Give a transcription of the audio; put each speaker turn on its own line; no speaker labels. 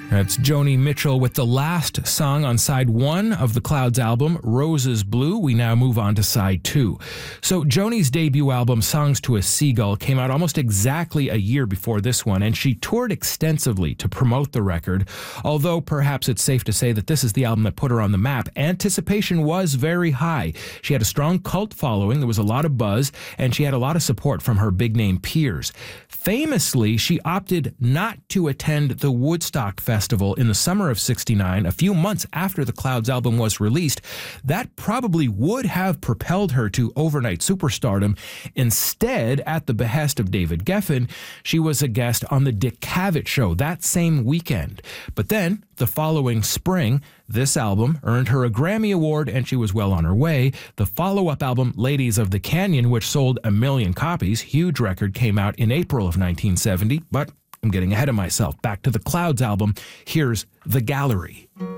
That's Joni Mitchell with the last song on side 1 of the Clouds album, Roses Blue. We now move on to side 2. So Joni's debut album, Songs to a Seagull, came out almost exactly a year before this one, and she toured extensively to promote the record. Although perhaps it's safe to say that this is the album that put her on the map, anticipation was very high. She had a strong cult following, there was a lot of buzz, and she had a lot of support from her big-name peers. Famously, she opted not to attend the Woodstock Festival in the summer of '69, a few months after the Clouds album was released. That probably would have propelled her to overnight superstardom. Instead, at the behest of David Geffen, she was a guest on the Dick Cavett Show that same weekend. But then, the following spring, this album earned her a Grammy Award and she was well on her way. The follow-up album, Ladies of the Canyon, which sold 1 million copies, huge record, came out in April of 1970. But I'm getting ahead of myself. Back to the Clouds album. Here's The Gallery.